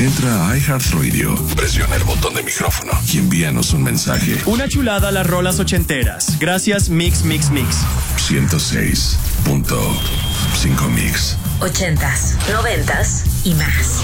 Entra a iHeartRadio, presiona el botón de micrófono y envíanos un mensaje. Una chulada a las rolas ochenteras. Gracias, Mix, Mix, Mix. 106.5 Mix. 80s, 90s y más.